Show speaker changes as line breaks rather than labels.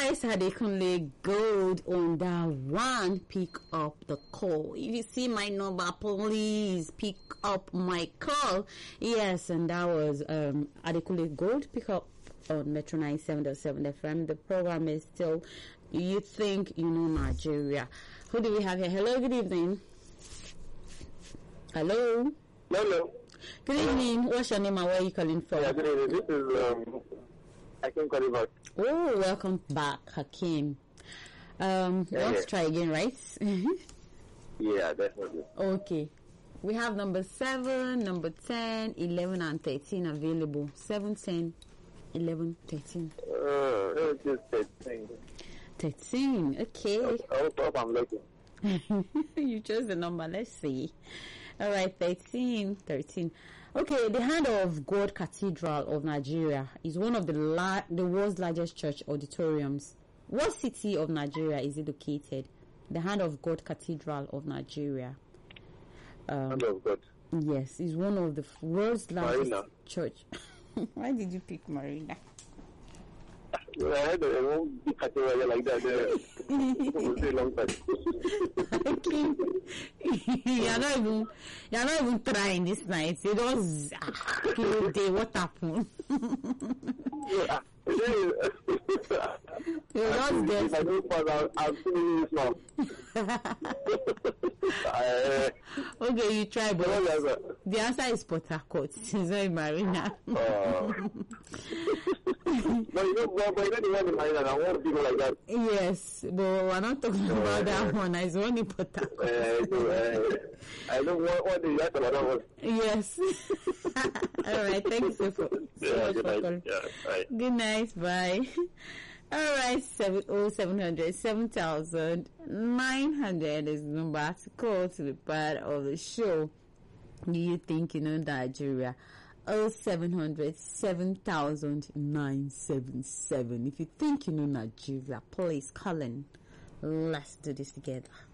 Alright, Adekunle Gold on that one. Pick up the call. If you see my number, please pick up my call. Yes, and that was Adekunle Gold. Pick up on Metro 97.7 FM. The program is still You Think You Know Nigeria. Who do we have here? Hello, good evening. Hello.
Hello.
Good evening. What's your name and where are you calling from?
Yeah, good evening. This is Hakim calling back.
Oh, welcome back, Hakim. Let's try again, right?
Yeah, definitely.
Okay. We have number 7, number 10, 11, and 13 available. 7, 10, 11, 13.
Just 13.
13, okay.
I hope I'm lucky.
You chose the number, let's see. Alright, 13. Okay, the Hand of God Cathedral of Nigeria is one of the world's largest church auditoriums. What city of Nigeria is it located? The Hand of God Cathedral of Nigeria.
Hand of God.
Yes, is one of the world's largest
Marina.
church. Why did you pick Marina?
I had a whole big cathedral like that. For a long time.
You're not even trying this night. You just day. What happened? You just guess.
If I don't pass out, I'll see this now.
Okay, you try, but the answer is Port Harcourt. It's not Marina.
But you know the one in Marina, I want people like that.
Yes, but we're not talking about that one. It's only Port Harcourt.
I know what the answer about that one.
Yes. Alright, thank you so much for calling. Good night, bye. Alright, 700 7,900 is the number to call to be part of the show. Do you think you know Nigeria? 0700 7,977. If you think you know Nigeria, please call in. Let's do this together.